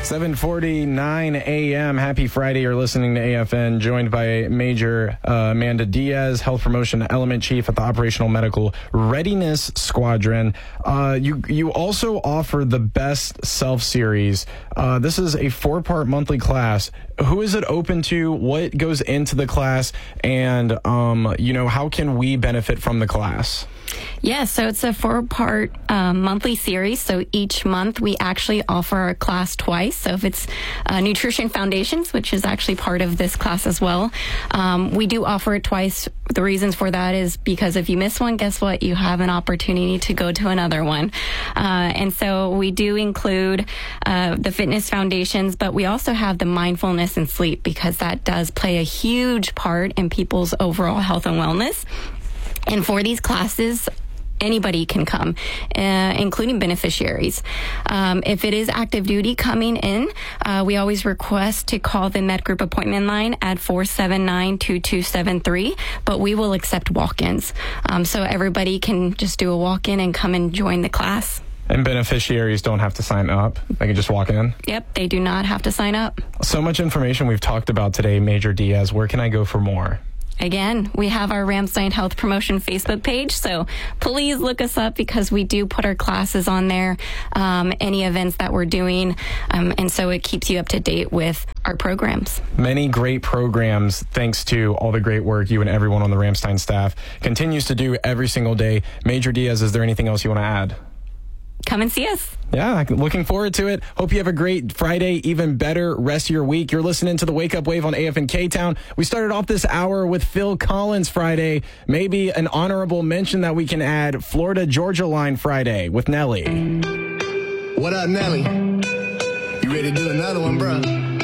7:49 a.m. Happy Friday. You're listening to AFN, joined by Major Amanda Diaz, Health Promotion Element Chief at the Operational Medical Readiness Squadron. You also offer the Best Self Series. This is a 4-part monthly class. Who is it open to? What goes into the class? And, how can we benefit from the class? Yeah, so it's a 4-part monthly series. So each month we actually offer a class twice. So if it's Nutrition Foundations, which is actually part of this class as well, we do offer it twice. The reasons for that is because if you miss one, guess what? You have an opportunity to go to another one. And so we do include the Fitness Foundations, but we also have the Mindfulness and Sleep, because that does play a huge part in people's overall health and wellness. And for these classes, anybody can come, including beneficiaries. If it is active duty coming in, we always request to call the Med Group appointment line at 479-2273, but we will accept walk-ins. So everybody can just do a walk-in and come and join the class. And beneficiaries don't have to sign up. They can just walk in? Yep, they do not have to sign up. So much information we've talked about today, Major Diaz. Where can I go for more? Again, we have our Ramstein Health Promotion Facebook page, so please look us up, because we do put our classes on there, any events that we're doing, and so it keeps you up to date with our programs. Many great programs, thanks to all the great work you and everyone on the Ramstein staff continues to do every single day. Major Diaz, is there anything else you want to add? Come and see us. Yeah, looking forward to it. Hope you have a great Friday, even better rest of your week. You're listening to the Wake Up Wave on AFN K-Town. We started off this hour with Phil Collins Friday. Maybe an honorable mention that we can add, Florida Georgia Line Friday with Nelly. What up, Nelly? You ready to do another one, bro?